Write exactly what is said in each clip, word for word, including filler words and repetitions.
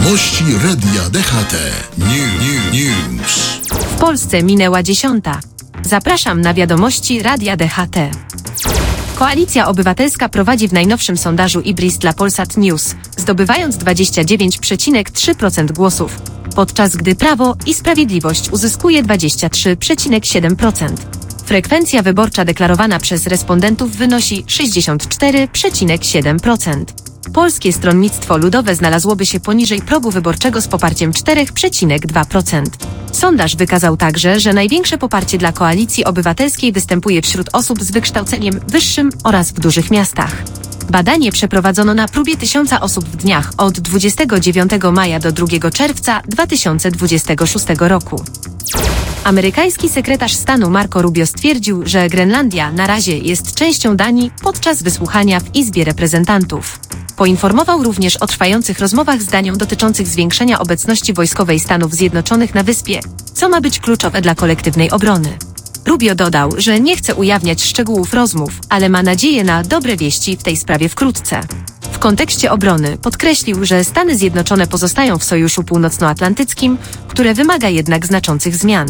Wiadomości Radia D H T. New, new, news. W Polsce minęła dziesiąta. Zapraszam na wiadomości Radia D H T. Koalicja Obywatelska prowadzi w najnowszym sondażu Ibris dla Polsat News, zdobywając dwadzieścia dziewięć przecinek trzy procent głosów, podczas gdy Prawo i Sprawiedliwość uzyskuje dwadzieścia trzy przecinek siedem procent. Frekwencja wyborcza deklarowana przez respondentów wynosi sześćdziesiąt cztery przecinek siedem procent. Polskie Stronnictwo Ludowe znalazłoby się poniżej progu wyborczego z poparciem cztery przecinek dwa procent. Sondaż wykazał także, że największe poparcie dla Koalicji Obywatelskiej występuje wśród osób z wykształceniem wyższym oraz w dużych miastach. Badanie przeprowadzono na próbie tysiąca osób w dniach od dwudziestego dziewiątego maja do drugiego czerwca dwa tysiące dwudziestego szóstego roku. Amerykański sekretarz stanu Marco Rubio stwierdził, że Grenlandia na razie jest częścią Danii podczas wysłuchania w Izbie Reprezentantów. Poinformował również o trwających rozmowach z Danią dotyczących zwiększenia obecności wojskowej Stanów Zjednoczonych na wyspie, co ma być kluczowe dla kolektywnej obrony. Rubio dodał, że nie chce ujawniać szczegółów rozmów, ale ma nadzieję na dobre wieści w tej sprawie wkrótce. W kontekście obrony podkreślił, że Stany Zjednoczone pozostają w Sojuszu Północnoatlantyckim, które wymaga jednak znaczących zmian.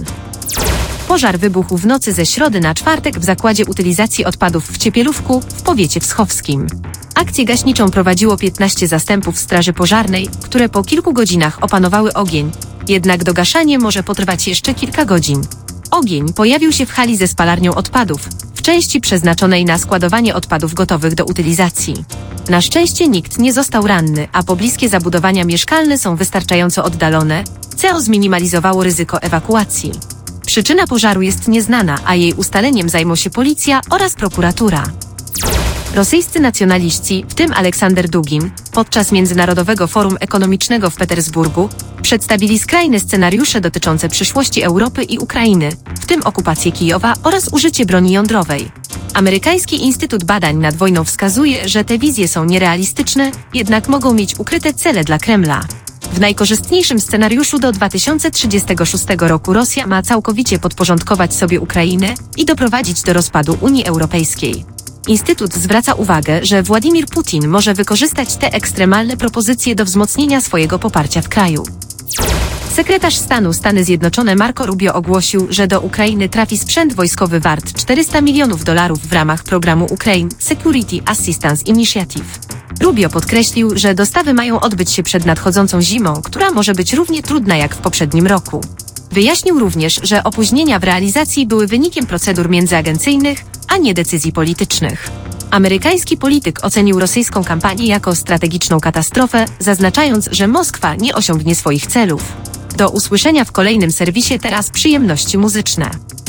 Pożar wybuchł w nocy ze środy na czwartek w zakładzie utylizacji odpadów w Ciepielówku w powiecie wschowskim. Akcję gaśniczą prowadziło piętnaście zastępów straży pożarnej, które po kilku godzinach opanowały ogień, jednak dogaszanie może potrwać jeszcze kilka godzin. Ogień pojawił się w hali ze spalarnią odpadów, w części przeznaczonej na składowanie odpadów gotowych do utylizacji. Na szczęście nikt nie został ranny, a pobliskie zabudowania mieszkalne są wystarczająco oddalone, co zminimalizowało ryzyko ewakuacji. Przyczyna pożaru jest nieznana, a jej ustaleniem zajmą się policja oraz prokuratura. Rosyjscy nacjonaliści, w tym Aleksander Dugin, podczas Międzynarodowego Forum Ekonomicznego w Petersburgu, przedstawili skrajne scenariusze dotyczące przyszłości Europy i Ukrainy, w tym okupację Kijowa oraz użycie broni jądrowej. Amerykański Instytut Badań nad Wojną wskazuje, że te wizje są nierealistyczne, jednak mogą mieć ukryte cele dla Kremla. W najkorzystniejszym scenariuszu do dwa tysiące trzydziestego szóstego roku Rosja ma całkowicie podporządkować sobie Ukrainę i doprowadzić do rozpadu Unii Europejskiej. Instytut zwraca uwagę, że Władimir Putin może wykorzystać te ekstremalne propozycje do wzmocnienia swojego poparcia w kraju. Sekretarz stanu Stany Zjednoczone Marco Rubio ogłosił, że do Ukrainy trafi sprzęt wojskowy wart czterysta milionów dolarów w ramach programu Ukraine Security Assistance Initiative. Rubio podkreślił, że dostawy mają odbyć się przed nadchodzącą zimą, która może być równie trudna jak w poprzednim roku. Wyjaśnił również, że opóźnienia w realizacji były wynikiem procedur międzyagencyjnych, a nie decyzji politycznych. Amerykański polityk ocenił rosyjską kampanię jako strategiczną katastrofę, zaznaczając, że Moskwa nie osiągnie swoich celów. Do usłyszenia w kolejnym serwisie. Teraz przyjemności muzyczne.